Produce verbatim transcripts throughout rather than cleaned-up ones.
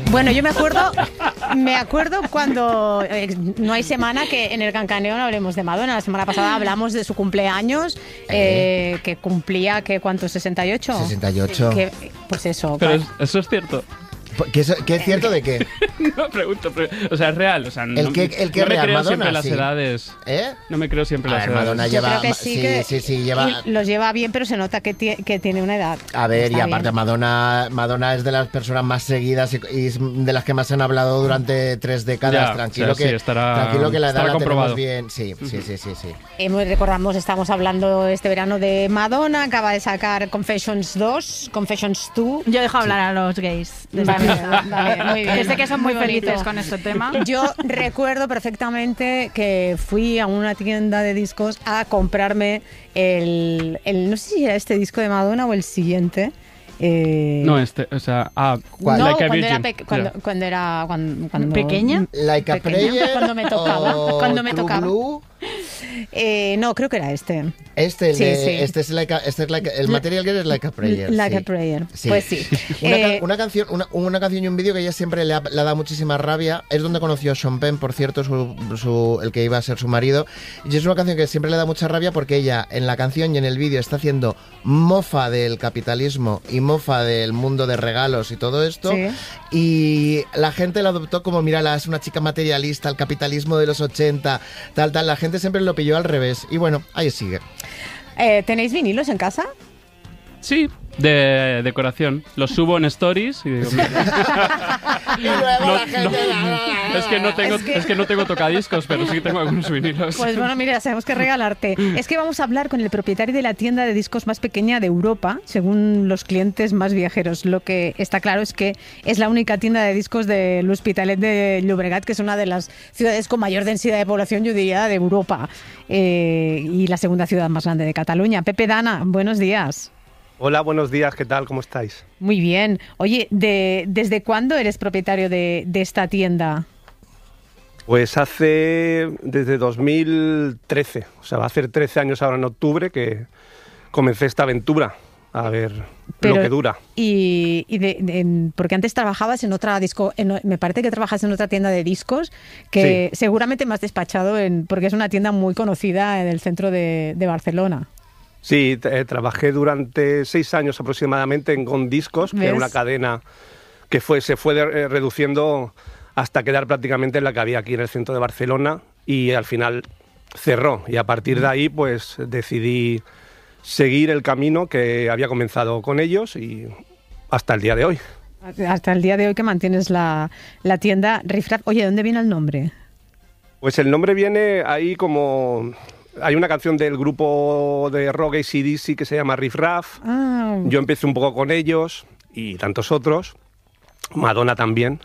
Bueno, yo me acuerdo, me acuerdo cuando eh, no hay semana que en el Cancaneo no hablemos de Madonna. La semana pasada hablamos de su cumpleaños, eh, eh, que cumplía, ¿qué, ¿cuánto? ¿sesenta y ocho? sesenta y ocho. Que, pues eso. Pero pues, es- eso es cierto. ¿Qué es, qué es cierto de qué? No pregunto, pero, o sea, es real. O sea, no, ¿El qué- el qué no me real? creo Madonna, siempre las sí. edades. ¿Eh? No me creo siempre A las ver, edades. Madonna yo lleva... creo que ma- sí, sí, que sí, sí, lleva... y los lleva bien, pero se nota que, tie- que tiene una edad. A ver, Está y aparte bien. Madonna, Madonna es de las personas más seguidas y, y es de las que más han hablado durante tres décadas. Ya, tranquilo, o sea, que, sí, estará- tranquilo que la edad estará la comprobado. tenemos bien. Sí, sí, sí, sí, sí. Hemos, recordamos, estamos hablando este verano de Madonna, acaba de sacar Confessions dos, Confessions dos. Yo dejo hablar a los gays. de Vale, esta- vale, muy bien. Que sé que son muy Muy bonito. felices con este tema. Yo recuerdo perfectamente que fui a una tienda de discos a comprarme el, el no sé si era este disco de Madonna o el siguiente. Eh, No, este, o sea, ah, ¿Cuál? no, Like a cuando, era Virgin. pe- cuando, Ya. cuando era cuando, cuando- ¿Pequeña? Like a Pequeña, Prayer cuando me tocaba, o cuando me True tocaba. Blue. Eh, no, creo que era este. Este, el Sí, de- sí. este es like a- este es like a- el material que es Like a Prayer. Like sí. a Prayer. Sí. Pues sí. Una, ca- Eh, una canción, una, una canción y un vídeo que ella siempre le ha, le ha dado muchísima rabia. Es donde conoció a Sean Penn, por cierto, su, su- el que iba a ser su marido. Y es una canción que siempre le da mucha rabia porque ella en la canción y en el vídeo está haciendo mofa del capitalismo y mofa del mundo de regalos y todo esto. Sí. Y la gente la adoptó como, mírala, es una chica materialista, el capitalismo de los ochenta, tal, tal. La gente siempre lo pilló al revés. Y bueno, ahí sigue. eh, ¿Tenéis vinilos en casa? Sí, de decoración. Los subo en stories y digo, Y luego no, la gente... no, es que no tengo, Es que- es que no tengo tocadiscos, pero sí tengo algunos vinilos. Pues bueno, mira, sabemos que regalarte. Es que vamos a hablar con el propietario de la tienda de discos más pequeña de Europa, según los clientes más viajeros. Lo que está claro es que es la única tienda de discos del Hospitalet de Llobregat, que es una de las ciudades con mayor densidad de población, yo diría, de Europa. Eh, y la segunda ciudad más grande de Cataluña. Pepe Dana, buenos días. Hola, buenos días, ¿qué tal? ¿Cómo estáis? Muy bien. Oye, de, ¿desde cuándo eres propietario de, de esta tienda? Pues hace desde dos mil trece, o sea, va a hacer trece años ahora en octubre que comencé esta aventura, a ver Pero- lo que dura. Y, y de- de- en- porque antes trabajabas en otra disco, en- me parece que trabajas en otra tienda de discos que seguramente me has despachado en, porque es una tienda muy conocida en el centro de, de Barcelona. Sí, t- eh, trabajé durante seis años aproximadamente en Gond Discos, que ¿Ves? era una cadena que fue, se fue de- eh, reduciendo hasta quedar prácticamente en la que había aquí en el centro de Barcelona y al final cerró. Y a partir de ahí pues decidí seguir el camino que había comenzado con ellos y hasta el día de hoy. Hasta el día de hoy que mantienes la, la tienda Riff Raff. Oye, ¿de dónde viene el nombre? Pues el nombre viene ahí como... Hay una canción del grupo de rock A C D C que se llama Riff Raff. Ah, Yo empecé un poco con ellos y tantos otros. Madonna también.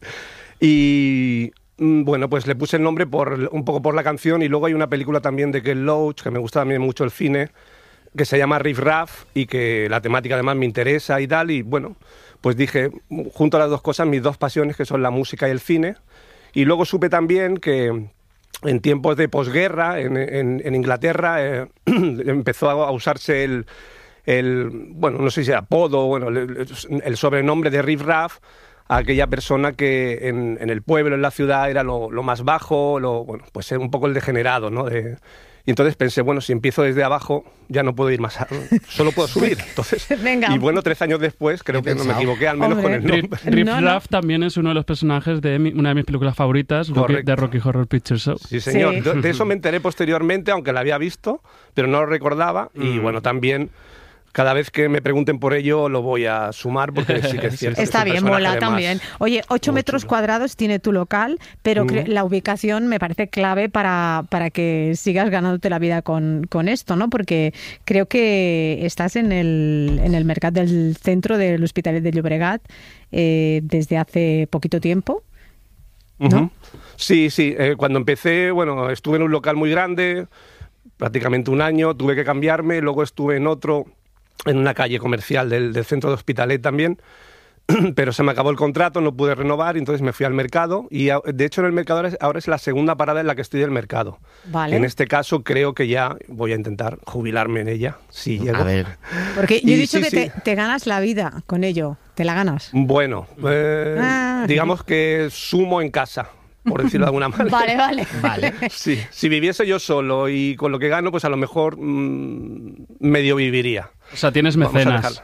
Y mm, bueno, pues le puse el nombre por un poco por la canción y luego hay una película también de Ken Loach, que me gusta también mucho el cine, que se llama Riff Raff y que la temática además me interesa y tal. Y bueno, pues dije, junto a las dos cosas, mis dos pasiones, que son la música y el cine. Y luego supe también que en tiempos de posguerra, en, en- en Inglaterra, eh, empezó a usarse el, el, bueno, no sé si era apodo, bueno, el, el sobrenombre de Riff Raff a aquella persona que en, en el pueblo, en la ciudad, era lo, lo más bajo, lo, bueno, pues era un poco el degenerado, ¿no? De, y entonces pensé, bueno, si empiezo desde abajo, ya no puedo ir más, a, solo puedo subir. Entonces, Venga. y bueno, trece años después, creo He que no me pensado. equivoqué, al menos Hombre. con el Riff, nombre. Riff No, no. Raff también es uno de los personajes de mi- una de mis películas favoritas, Rocky- Correcto. de Rocky Horror Picture Show. Sí, señor. Sí. De, de eso me enteré posteriormente, aunque la había visto, pero no lo recordaba. Y bueno, también cada vez que me pregunten por ello lo voy a sumar porque sí que es cierto. está es un bien, personaje mola además también. Oye, ocho muy metros chulo. cuadrados tiene tu local, pero cre- Ujú. la ubicación me parece clave para, para que sigas ganándote la vida con, con esto, ¿no? Porque creo que estás en el, en el mercat del centro del Hospitalet de Llobregat eh, desde hace poquito tiempo. ¿no? Ujú. Sí, sí. eh, cuando empecé, bueno, estuve en un local muy grande, prácticamente un año, tuve que cambiarme, luego estuve en otro, en una calle comercial del, del centro de Hospitalet también, pero se me acabó el contrato, no pude renovar, y entonces me fui al mercado, y a- de hecho en el mercado ahora es, ahora es la segunda parada en la que estoy del mercado. Vale. En este caso creo que ya voy a intentar jubilarme en ella, si llego. A ver, Porque yo he Y dicho sí, que sí. te, te ganas la vida con ello, te la ganas. Bueno, eh, Ah. Ah. Digamos que sumo en casa, por decirlo de alguna manera. Vale, vale. Vale. Sí, si viviese yo solo y con lo que gano, pues a lo mejor mmm, medio viviría. O sea, tienes Vamos a mecenas.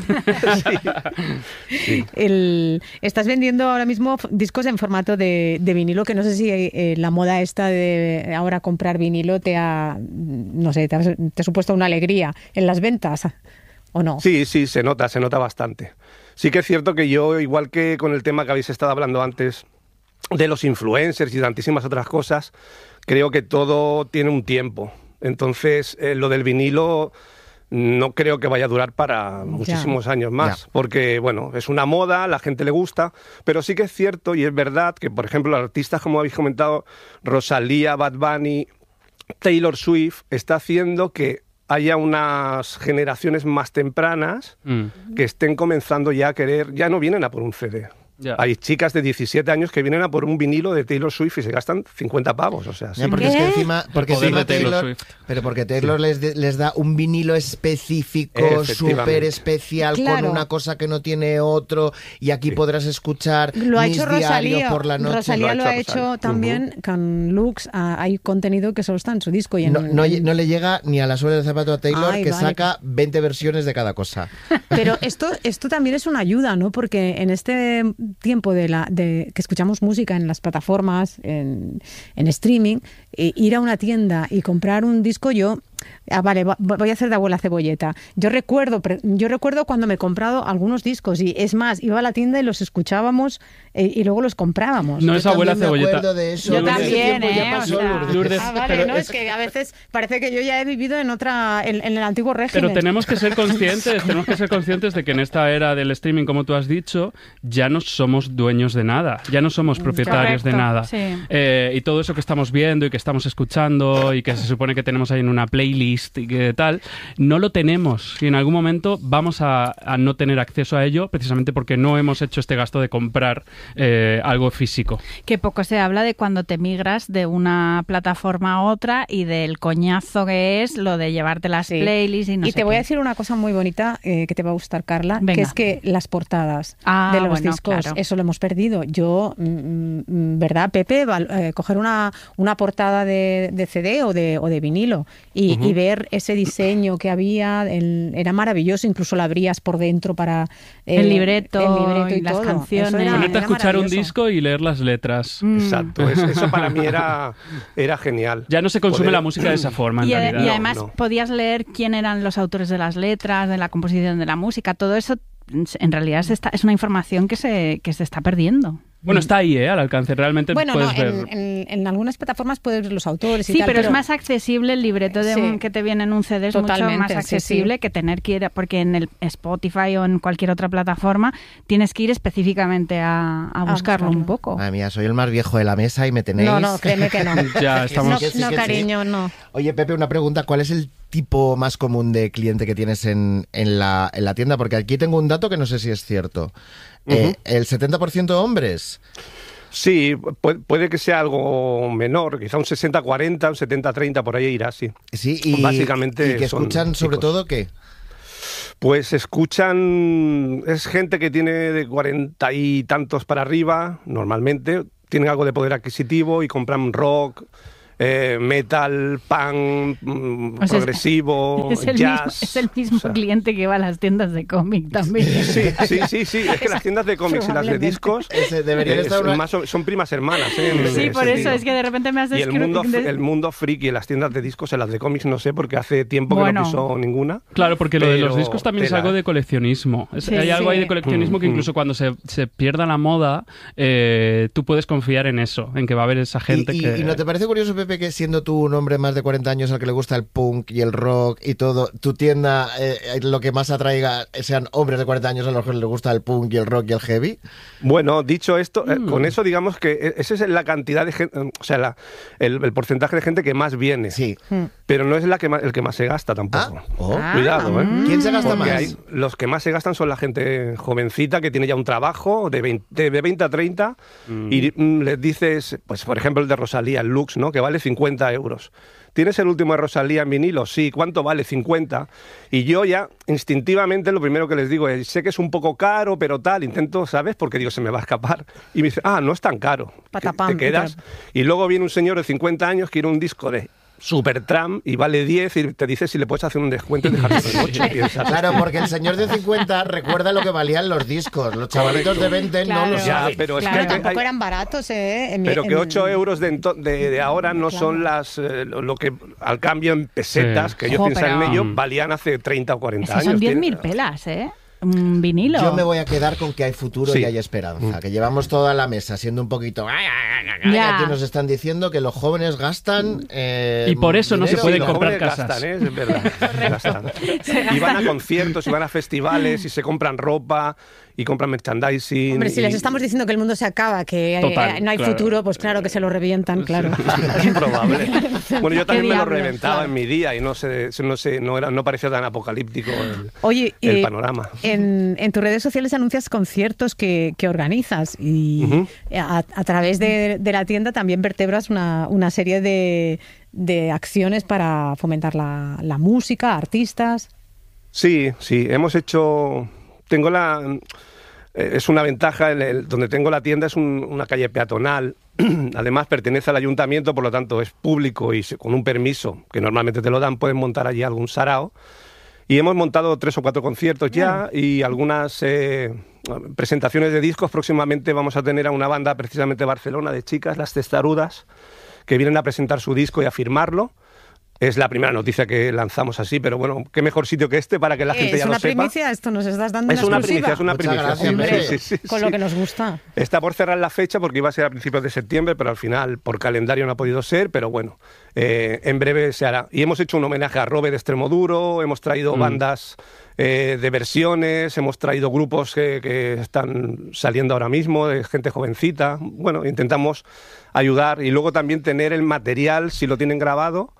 Sí. Sí. El, estás vendiendo ahora mismo f- discos en formato de, de vinilo, que no sé si eh, la moda esta de ahora comprar vinilo te ha, no sé, te ha, te ha supuesto una alegría en las ventas, ¿o no? Sí, sí, se nota, se nota bastante. Sí que es cierto que yo, igual que con el tema que habéis estado hablando antes de los influencers y de tantísimas otras cosas, creo que todo tiene un tiempo. Entonces, eh, lo del vinilo no creo que vaya a durar para muchísimos años más, Ya. porque, bueno, es una moda, la gente le gusta, pero sí que es cierto y es verdad que, por ejemplo, artistas como habéis comentado, Rosalía, Bad Bunny, Taylor Swift, está haciendo que haya unas generaciones más tempranas Mm. que estén comenzando ya a querer, ya no vienen a por un C D. Ya. Hay chicas de diecisiete años que vienen a por un vinilo de Taylor Swift y se gastan cincuenta pavos, o sea, sí. Ya, porque es que ¿Qué? encima, porque El poder encima de Taylor Taylor, Swift. pero porque Taylor les, de- les da un vinilo específico, Efectivamente. súper especial, Claro. con una cosa que no tiene otro, y aquí Sí. podrás escuchar Lo ha mis hecho diarios Rosalía. por la noche. Rosalía Lo lo ha ha hecho hecho Rosalía. también con looks. ah, hay contenido que solo está en su disco y en, No, no, en- no le llega ni a la suela del zapato a Taylor, Ay, que vale. saca veinte versiones de cada cosa. Pero esto, esto también es una ayuda, ¿no? Porque en este tiempo de la de que escuchamos música en las plataformas, en, en streaming, eh, ir a una tienda y comprar un disco, yo... Ah, vale, va- voy a hacer de abuela cebolleta. Yo recuerdo, pre- yo recuerdo cuando me he comprado algunos discos y es más, iba a la tienda y los escuchábamos eh, y luego los comprábamos. No Yo es abuela también me cebolleta. acuerdo de eso. Yo Ese también, tiempo ya ¿eh? pasó, O sea, Lourdes. Lourdes, Ah, vale, pero no, es es- que a veces parece que yo ya he vivido en otra, en, en el antiguo régimen. Pero tenemos que ser conscientes, tenemos que ser conscientes de que en esta era del streaming, como tú has dicho, ya no somos dueños de nada, ya no somos propietarios de Correcto, nada. sí. Eh, y todo eso que estamos viendo y que estamos escuchando y que se supone que tenemos ahí en una playlist y que tal, no lo tenemos. Y en algún momento vamos a, a no tener acceso a ello precisamente porque no hemos hecho este gasto de comprar eh, algo físico. Que poco se habla de cuando te migras de una plataforma a otra y del coñazo que es lo de llevarte las Sí. playlists y no y sé te voy qué. a decir una cosa muy bonita eh, que te va a gustar, Carla, Venga. que es que las portadas Ah, de los bueno, discos, claro. eso lo hemos perdido. Yo, mm, mm, ¿verdad, Pepe? Val- eh, coger una, una portada de, de C D o de, o de vinilo y, y ver ese diseño que había, el- era maravilloso, incluso lo abrías por dentro para... eh, El libreto el libreto y, y las todo. canciones. Eso era- Ponerte a era escuchar un maravilloso. disco y leer las letras. Mm. Exacto, es- eso para mí era, era genial. Ya no se consume Poder- la música de esa forma, en Y, a- realidad. y No, además no. podías leer quién eran los autores de las letras, de la composición de la música, todo eso en realidad se está, es una información que se, que se está perdiendo. Bueno, está ahí, ¿eh? Al alcance. Realmente Bueno, puedes no, ver... en, en- en algunas plataformas puedes ver los autores y Sí, tal, pero, es más accesible el libreto de Sí. un- que te viene en un C D, es mucho Totalmente, más sí, accesible sí. que tener que ir, a- porque en el Spotify o en cualquier otra plataforma tienes que ir específicamente a, a buscarlo un buscarlo. poco. Madre mía, soy el más viejo de la mesa y me tenéis... No, no, créeme que no. Ya No, estamos... que sí, no, que sí. cariño, no. Oye, Pepe, una pregunta. ¿Cuál es el tipo más común de cliente que tienes en, en, la, en la tienda? Porque aquí tengo un dato que no sé si es cierto. Eh, Ujú. ¿El setenta por ciento hombres? Sí, pu- puede que sea algo menor, quizá un sesenta cuarenta, un setenta treinta, por ahí irá, sí. Sí, y, Básicamente y que son escuchan sobre chicos. todo qué. Pues escuchan, es gente que tiene de cuarenta y tantos para arriba, normalmente, tienen algo de poder adquisitivo y compran rock, eh, metal, punk, mm, O sea, es- progresivo, es, el jazz. mismo, es el mismo o sea, cliente que va a las tiendas de cómic también. Sí, sí, sí, sí, es que las tiendas de cómics y las de Probablemente. discos Ese deberían eh, estar son, una- más o- son primas hermanas. ¿eh? en Sí, ese por eso sentido. es que de repente me has Y el descri- mundo, de- el mundo friki en las tiendas de discos, en las de cómics no sé, porque hace tiempo que Bueno. no piso ninguna. Claro, porque lo de los Pero discos también es tela, algo ¿eh? de coleccionismo. Es- Sí, hay algo ahí sí. de coleccionismo que Mm, incluso cuando se, se pierda la moda, eh, tú puedes confiar en eso, en que va a haber esa gente y, y- que... y no te parece curioso, Pepe, que siendo tú un hombre más de cuarenta años al que le gusta el punk y el rock y todo, tu tienda eh, lo que más atraiga sean hombres de cuarenta años a los que les gusta el punk y el rock y el heavy? Bueno, dicho esto, eh, Mm. con eso digamos que e- esa es la cantidad de gente, o sea, la- el, el porcentaje de gente que más viene. Sí. Pero no es la que más- el que más se gasta Ah, tampoco. oh. Cuidado, ¿eh? ¿Quién se gasta Porque más? hay- los que más se gastan son la gente jovencita que tiene ya un trabajo de veinte, de veinte a treinta y mm, les dices, pues por ejemplo el de Rosalía, el Lux, ¿no? Que vale vale cincuenta euros. ¿Tienes el último de Rosalía en vinilo? Sí. ¿Cuánto vale? cincuenta. Y yo ya, instintivamente, lo primero que les digo es, sé que es un poco caro, pero tal, intento, ¿sabes? Porque digo, se me va a escapar. Y me dice, ah, no es tan caro. Patapam, te quedas. Y luego viene un señor de cincuenta años que quiere un disco de Supertramp y vale diez y te dice si le puedes hacer un descuento y dejarlo en ocho. Claro, porque el señor de cincuenta recuerda lo que valían los discos. Los chavalitos de veinte claro. no lo Ya, saben. pero es Claro, que tampoco hay, eran baratos, ¿eh? En, pero que en, ocho euros de, ento- de, de ahora no claro. son las eh, lo, lo que al cambio en pesetas, Sí. que ellos Ojo, piensan pero- en ello, valían hace treinta o cuarenta Es que años. son diez Tiene- mil pelas, ¿eh? Un vinilo. Yo me voy a quedar con que hay futuro Sí. y hay esperanza. Que llevamos toda la mesa siendo un poquito... "Ay, ay, ay, ay", Ya. aquí nos están diciendo que los jóvenes gastan... eh, Y por eso no se dinero puede y los no- comprar jóvenes casas. gastan, ¿eh? Es verdad. gastan. Y van a conciertos, y van a festivales, y se compran ropa, y compran merchandising. Hombre, si y- les estamos diciendo que el mundo se acaba, que eh, Total, no hay claro. futuro, pues claro que se lo revientan, claro. Es improbable. Bueno, yo también me lo diablos, reventaba claro. en mi día y no sé, no sé, no era, no parecía tan apocalíptico el, Oye, el eh, panorama. En, en tus redes sociales anuncias conciertos que, que organizas y Ujú. a, a través de, de la tienda también vertebras una, una serie de, de acciones para fomentar la, la música, artistas. Sí, sí, hemos hecho... Tengo la... eh, Es una ventaja, el, el- donde tengo la tienda es un- una calle peatonal, además pertenece al ayuntamiento, por lo tanto es público y se- con un permiso, que normalmente te lo dan, pueden montar allí algún sarao. Y hemos montado tres o cuatro conciertos ya y algunas eh, presentaciones de discos. Próximamente vamos a tener a una banda precisamente de Barcelona, de chicas, Las Testarudas, que vienen a presentar su disco y a firmarlo. Es la primera noticia que lanzamos así, pero bueno, qué mejor sitio que este para que la gente ¿Es ya una lo sepa. primicia? ¿Esto nos estás dando Es una exclusiva? primicia, es una Muchas primicia. gracias, Hombre, hombre. sí, sí, sí, Con sí. lo que nos gusta. Está por cerrar la fecha porque iba a ser a principios de septiembre, pero al final por calendario no ha podido ser, pero bueno, eh, en breve se hará. Y hemos hecho un homenaje a Robe de Extremoduro, hemos traído Mm. bandas eh, de versiones, hemos traído grupos que, que están saliendo ahora mismo, de gente jovencita. Bueno, intentamos ayudar y luego también tener el material, si lo tienen grabado,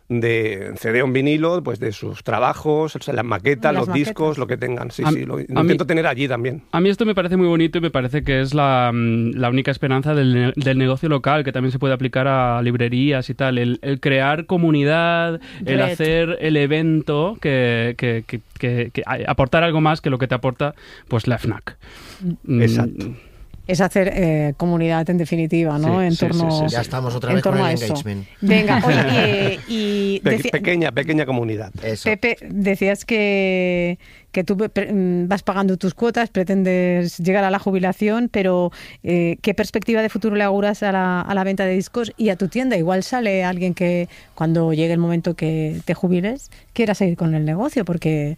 de C D o en vinilo, pues de sus trabajos, o sea, las maquetas, Las los maquetas. discos, lo que tengan. Sí, A- sí, lo a intento mí- tener allí también. A mí esto me parece muy bonito y me parece que es la, mm, la única esperanza del, ne- del negocio local, que también se puede aplicar a librerías y tal. El, el crear comunidad, el Red. hacer el evento, que, que, que- que- que a- aportar algo más que lo que te aporta pues la FNAC. Mm, Exacto. Es hacer eh, comunidad en definitiva, ¿no? Sí, en sí, torno, sí, sí, sí. Ya estamos otra en vez con torno el a eso. engagement. Venga, oye, eh, y Pe- deci- pequeña, pequeña comunidad. Eso. Pepe, decías que, que tú pre- mm, vas pagando tus cuotas, pretendes llegar a la jubilación, pero eh, ¿qué perspectiva de futuro le auguras a la, a la venta de discos y a tu tienda? Igual sale alguien que cuando llegue el momento que te jubiles quiera seguir con el negocio, porque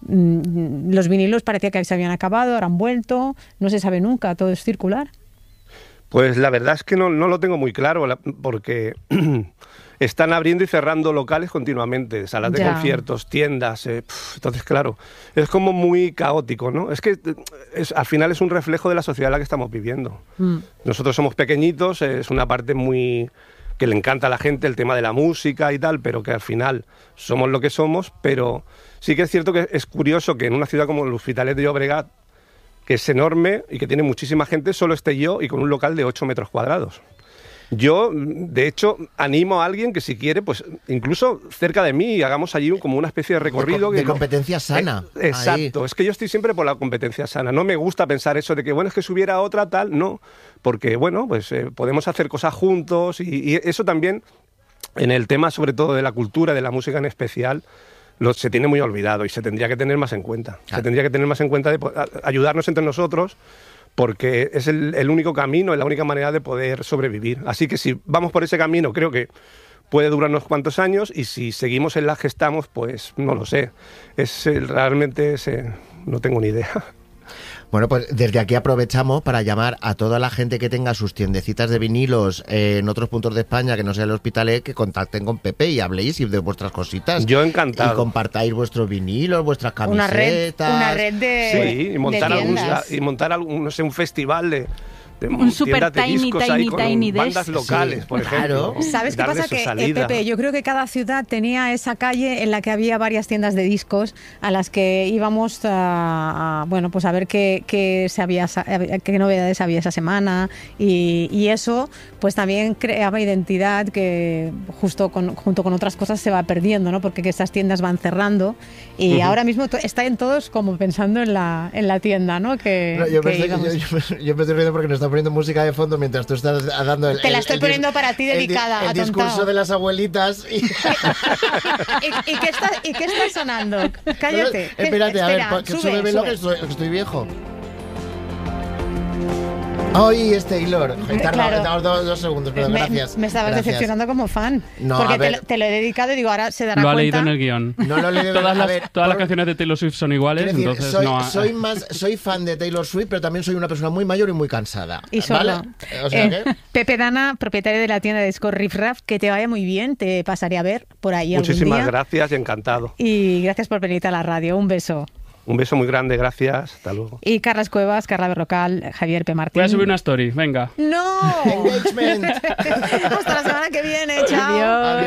mm, los vinilos parecía que se habían acabado, ahora han vuelto, no se sabe nunca, todo es circular. Pues la verdad es que no, no lo tengo muy claro, la- porque están abriendo y cerrando locales continuamente, salas de Ya. conciertos, tiendas. eh, pf, entonces, claro, es como muy caótico, ¿no? Es que eh, es, al final es un reflejo de la sociedad en la que estamos viviendo. Mm. Nosotros somos pequeñitos, es una parte muy que le encanta a la gente el tema de la música y tal, pero que al final somos lo que somos, pero sí que es cierto que es curioso que en una ciudad como el Hospitalet de Llobregat, que es enorme y que tiene muchísima gente, solo esté yo y con un local de ocho metros cuadrados. Yo, de hecho, animo a alguien que si quiere, pues incluso cerca de mí, hagamos allí un- como una especie de recorrido. De que no- competencia sana. Eh, exacto, Ahí. es que yo estoy siempre por la competencia sana. No me gusta pensar eso de que, bueno, es que si hubiera otra tal, no. Porque, bueno, pues eh, podemos hacer cosas juntos y, y eso también, en el tema sobre todo de la cultura, de la música en especial, lo, se tiene muy olvidado y se tendría que tener más en cuenta. Claro. Se tendría que tener más en cuenta de po- a- ayudarnos entre nosotros porque es el, el único camino, es la única manera de poder sobrevivir. Así que si vamos por ese camino, creo que puede durar unos cuantos años y si seguimos en las que estamos, pues no lo sé. Es eh, realmente es, eh, no tengo ni idea. Bueno, pues desde aquí aprovechamos para llamar a toda la gente que tenga sus tiendecitas de vinilos eh, en otros puntos de España, que no sea el Hospitalet, que contacten con Pepe y habléis y de vuestras cositas. Yo encantado. Y compartáis vuestros vinilos, vuestras Una red, camisetas. una red de, Sí, y montar, de algún, tiendas. y montar algún, no sé, un festival de, de Un super tiendas de tiny, discos tiny, ahí con tiny desk. bandas locales, Sí, por claro. ejemplo. ¿Sabes qué Darle pasa? su Que, eh, salida. Pepe, yo creo que cada ciudad tenía esa calle en la que había varias tiendas de discos a las que íbamos a, a, bueno, pues a ver qué, qué, se había, sa- qué novedades había esa semana y, y eso pues también creaba identidad que justo con, junto con otras cosas se va perdiendo, ¿no? Porque que estas tiendas van cerrando y Ujú. ahora mismo to- están todos como pensando en la, en la tienda, ¿no? Que, No, yo, que me estoy, íbamos. yo- yo- yo me estoy riendo porque nos está poniendo música de fondo mientras tú estás dando el. Te la el- estoy el dis- poniendo para ti el di- dedicada, El, atontao. discurso de las abuelitas. Y... ¿Y, y qué está, ¿Y qué está sonando? Cállate. No, no, espérate, a ver, Espera, que sube, súbemelo, sube. que estoy, que estoy viejo. Ay, es Taylor. Joder, tarda- Claro. tarda dos, dos segundos, pero me, gracias. me estabas gracias. decepcionando como fan. No, porque a te, ver. lo- te lo he dedicado y digo, ahora se dará Lo ha cuenta. leído en el guión. No lo he leído. Todas, a las, ver, todas las por- canciones de Taylor Swift son iguales, Quiero decir, entonces soy, no... soy más, soy fan de Taylor Swift, pero también soy una persona muy mayor y muy cansada. Y solo. ¿Vale? O sea Eh, que... Pepe Dana, propietario de la tienda de discos Riff Raff, que te vaya muy bien, te pasaré a ver por ahí algún Muchísimas día. gracias y encantado. Y gracias por venir a la radio. Un beso. Un beso muy grande, gracias. Hasta luego. Y Carlas Cuevas, Carla Berrocal, Javier P. Martín. Voy a subir una story, venga. ¡No! Engagement. Hasta la semana que viene. Chao. Adiós.